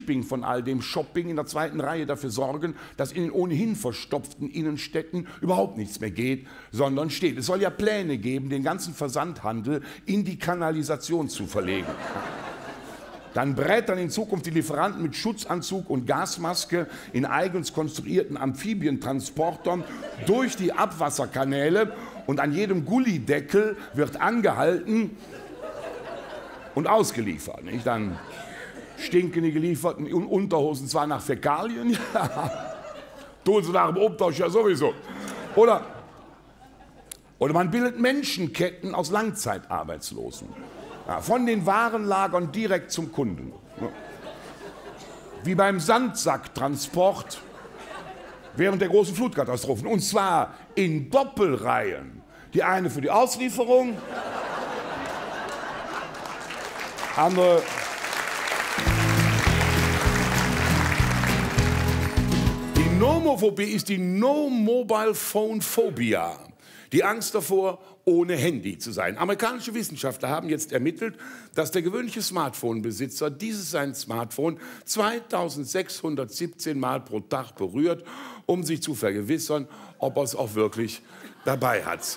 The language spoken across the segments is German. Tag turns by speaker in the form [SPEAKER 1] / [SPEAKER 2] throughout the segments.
[SPEAKER 1] von all dem Shopping in der zweiten Reihe dafür sorgen, dass in den ohnehin verstopften Innenstädten überhaupt nichts mehr geht, sondern steht. Es soll ja Pläne geben, den ganzen Versandhandel in die Kanalisation zu verlegen. Dann brettern in Zukunft die Lieferanten mit Schutzanzug und Gasmaske in eigens konstruierten Amphibientransportern durch die Abwasserkanäle und an jedem Gullideckel wird angehalten und ausgeliefert. Nicht? Dann stinken die gelieferten Unterhosen zwar nach Fäkalien, ja, tun sie nach dem Umtausch ja sowieso. Oder man bildet Menschenketten aus Langzeitarbeitslosen. Ja, von den Warenlagern direkt zum Kunden. Ja. Wie beim Sandsacktransport während der großen Flutkatastrophen. Und zwar in Doppelreihen. Die eine für die Auslieferung, andere die Nomophobie ist die No-Mobile-Phone-Phobia. Die Angst davor, ohne Handy zu sein. Amerikanische Wissenschaftler haben jetzt ermittelt, dass der gewöhnliche Smartphone-Besitzer sein Smartphone 2617 Mal pro Tag berührt, um sich zu vergewissern, ob er es auch wirklich dabei hat.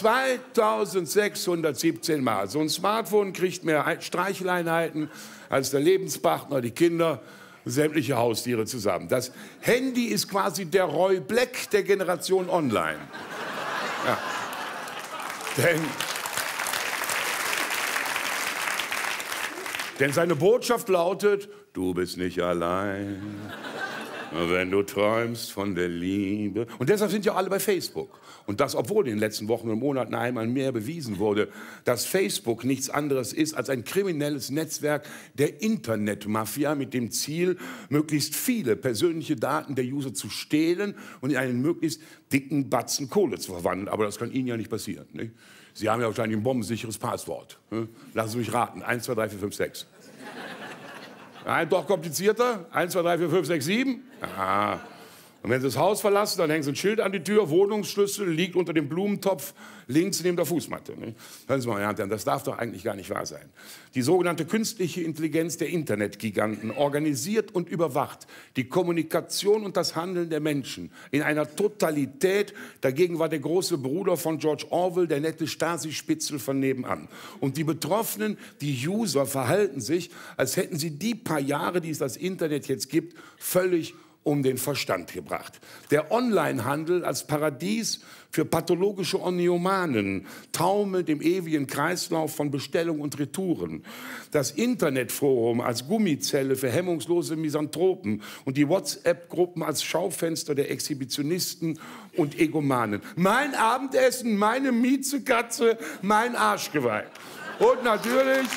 [SPEAKER 1] 2617 Mal. So ein Smartphone kriegt mehr Streicheleinheiten als der Lebenspartner, die Kinder, sämtliche Haustiere zusammen. Das Handy ist quasi der Roy Black der Generation Online. Ja. Denn seine Botschaft lautet, du bist nicht allein, wenn du träumst von der Liebe. Und deshalb sind ja alle bei Facebook. Und das, obwohl in den letzten Wochen und Monaten einmal mehr bewiesen wurde, dass Facebook nichts anderes ist als ein kriminelles Netzwerk der Internetmafia mit dem Ziel, möglichst viele persönliche Daten der User zu stehlen und in einen möglichst dicken Batzen Kohle zu verwandeln. Aber das kann Ihnen ja nicht passieren. Nicht? Sie haben ja wahrscheinlich ein bombensicheres Passwort. Lassen Sie mich raten. 1, 2, 3, 4, 5, 6. Nein, doch komplizierter. 1, 2, 3, 4, 5, 6, 7. Aha. Und wenn Sie das Haus verlassen, dann hängen Sie ein Schild an die Tür, Wohnungsschlüssel liegt unter dem Blumentopf links neben der Fußmatte. Ne? Hören Sie mal, das darf doch eigentlich gar nicht wahr sein. Die sogenannte künstliche Intelligenz der Internetgiganten organisiert und überwacht die Kommunikation und das Handeln der Menschen in einer Totalität. Dagegen war der große Bruder von George Orwell, der nette Stasi-Spitzel von nebenan. Und die Betroffenen, die User, verhalten sich, als hätten sie die paar Jahre, die es das Internet jetzt gibt, völlig um den Verstand gebracht. Der Onlinehandel als Paradies für pathologische Oniomanen taumelt im ewigen Kreislauf von Bestellung und Retouren. Das Internetforum als Gummizelle für hemmungslose Misanthropen und die WhatsApp-Gruppen als Schaufenster der Exhibitionisten und Egomanen. Mein Abendessen, meine Miezekatze, mein Arschgeweih. Und natürlich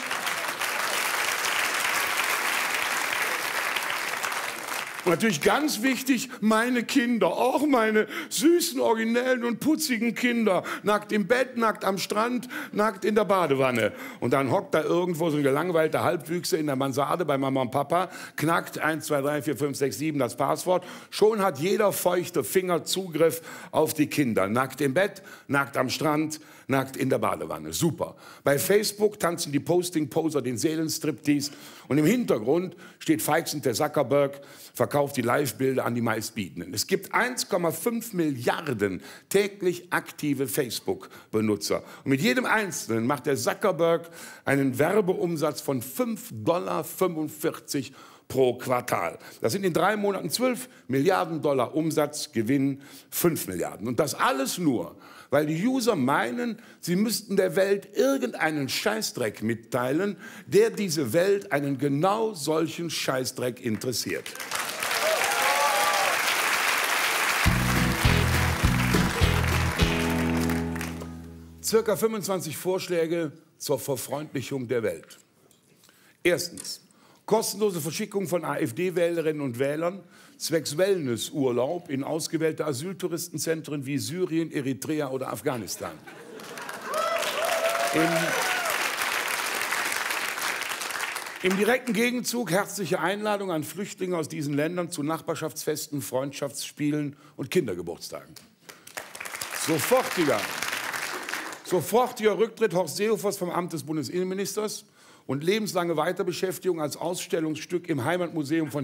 [SPEAKER 1] ganz wichtig, meine Kinder, auch meine süßen, originellen und putzigen Kinder. Nackt im Bett, nackt am Strand, nackt in der Badewanne. Und dann hockt da irgendwo so ein gelangweilter Halbwüchse in der Mansarde bei Mama und Papa, knackt 1, 2, 3, 4, 5, 6, 7 das Passwort. Schon hat jeder feuchte Finger Zugriff auf die Kinder. Nackt im Bett, nackt am Strand, nackt in der Badewanne. Super. Bei Facebook tanzen die Posting-Poser den Seelenstriptease. Und im Hintergrund steht feixend der Zuckerberg, verkauft die Live-Bilder an die meistbietenden. Es gibt 1,5 Milliarden täglich aktive Facebook-Benutzer. Und mit jedem Einzelnen macht der Zuckerberg einen Werbeumsatz von $5,45 pro Quartal. Das sind in 3 Monaten 12 Milliarden Dollar Umsatz, Gewinn 5 Milliarden. Und das alles nur, weil die User meinen, sie müssten der Welt irgendeinen Scheißdreck mitteilen, der diese Welt einen genau solchen Scheißdreck interessiert. Circa 25 Vorschläge zur Verfreundlichung der Welt. Erstens. Kostenlose Verschickung von AfD-Wählerinnen und Wählern zwecks Wellnessurlaub in ausgewählte Asyltouristenzentren wie Syrien, Eritrea oder Afghanistan. Im direkten Gegenzug herzliche Einladung an Flüchtlinge aus diesen Ländern zu Nachbarschaftsfesten, Freundschaftsspielen und Kindergeburtstagen. Sofortiger Rücktritt Horst Seehofers vom Amt des Bundesinnenministers und lebenslange Weiterbeschäftigung als Ausstellungsstück im Heimatmuseum von